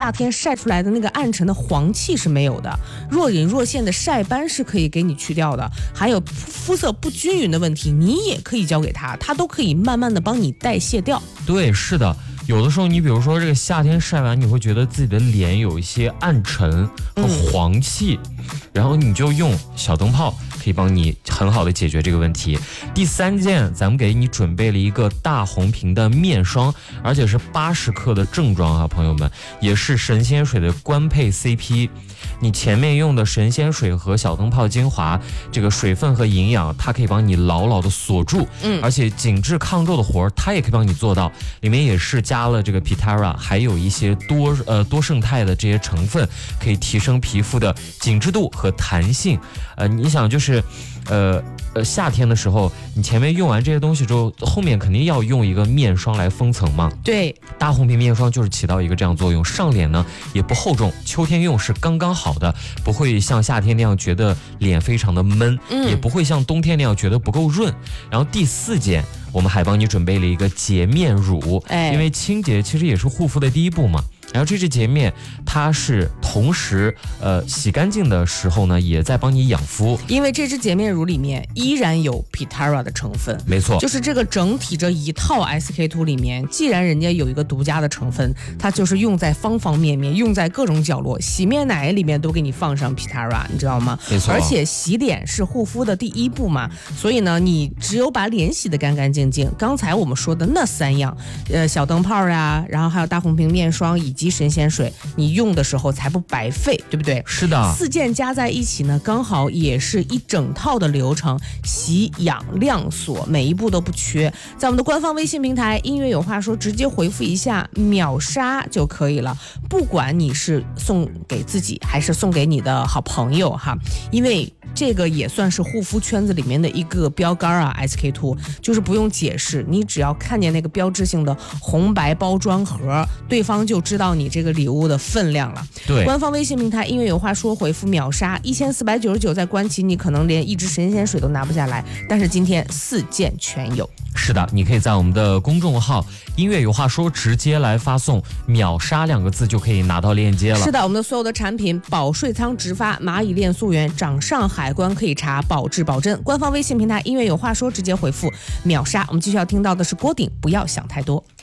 夏天晒出来的那个暗沉的黄气是没有的，若隐若现的晒斑是可以给你去掉的，还有肤色不均匀的问题，你也可以交给它，它都可以慢慢的帮你代谢掉。 对，是的。有的时候你比如说这个夏天晒完，你会觉得自己的脸有一些暗沉和黄气，然后你就用小灯泡可以帮你很好的解决这个问题。第3件，咱们给你准备了一个大红瓶的面霜，而且是80克的正装啊，朋友们，也是神仙水的官配 CP。你前面用的神仙水和小灯泡精华，这个水分和营养它可以帮你牢牢的锁住，而且紧致抗皱的活儿它也可以帮你做到。里面也是加了这个 Pitara， 还有一些多胜肽的这些成分，可以提升皮肤的紧致度和弹性。你想就是夏天的时候，你前面用完这些东西之后，后面肯定要用一个面霜来封层嘛。 对， 大红瓶面霜就是起到一个这样作用，上脸呢也不厚重，秋天用是刚刚好的，不会像夏天那样觉得脸非常的闷，也不会像冬天那样觉得不够润。然后第4件，我们还帮你准备了一个洁面乳，因为清洁其实也是护肤的第一步嘛。然后这支洁面它是同时洗干净的时候呢也在帮你养肤， 因为这支洁面乳里面依然有 Pitara 的成分。 没错， 就是这个整体这一套 SK2 里面，既然人家有一个独家的成分，它就是用在方方面面，用在各种角落，洗面奶里面都给你放上 Pitara， 你知道吗？ 没错， 而且洗脸是护肤的第一步嘛，所以呢你只有把脸洗得干干净净，刚才我们说的那3样小灯泡呀，然后还有大红瓶面霜以及神仙水，你用的时候才不白费，对不对？ 是的 ，4件加在一起呢，刚好也是一整套的流程，洗养亮锁，每一步都不缺。在我们的官方微信平台音乐有话说，直接回复一下秒杀就可以了，不管你是送给自己还是送给你的好朋友哈，因为这个也算是护肤圈子里面的一个标杆啊 ，SK2 就是不用解释，你只要看见那个标志性的红白包装盒，对方就知道你这个礼物的分量了。 对， 官方微信平台音乐有话说，回复秒杀1499，在官旗你可能连一支神仙水都拿不下来，但是今天4件全有。 是的，你可以在我们的公众号音乐有话说直接来发送秒杀2个字就可以拿到链接了。 是的，我们的所有的产品保税仓直发，蚂蚁链溯源，掌上海关可以查，保质保真。官方微信平台音乐有话说直接回复秒杀。我们继续要听到的是郭顶，不要想太多。